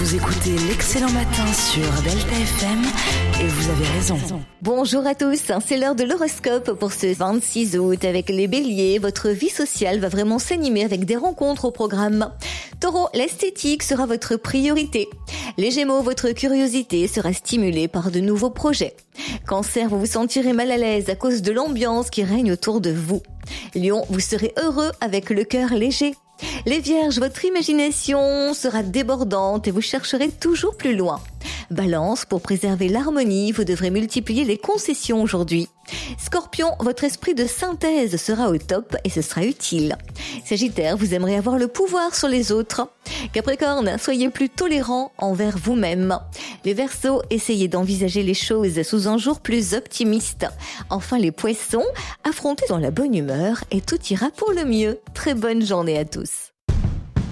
Vous écoutez l'Excellent Matin sur Delta FM et vous avez raison. Bonjour à tous, c'est l'heure de l'horoscope pour ce 26 août. Avec les béliers, votre vie sociale va vraiment s'animer avec des rencontres au programme. Taureau, l'esthétique sera votre priorité. Les Gémeaux, votre curiosité sera stimulée par de nouveaux projets. Cancer, vous vous sentirez mal à l'aise à cause de l'ambiance qui règne autour de vous. Lion, vous serez heureux avec le cœur léger. Les Vierges, votre imagination sera débordante et vous chercherez toujours plus loin. Balance, pour préserver l'harmonie, vous devrez multiplier les concessions aujourd'hui. Scorpion, votre esprit de synthèse sera au top et ce sera utile. Sagittaire, vous aimerez avoir le pouvoir sur les autres. Capricorne, soyez plus tolérant envers vous-même. Les Verseaux, essayez d'envisager les choses sous un jour plus optimiste. Enfin les Poissons, affrontez dans la bonne humeur et tout ira pour le mieux. Très bonne journée à tous.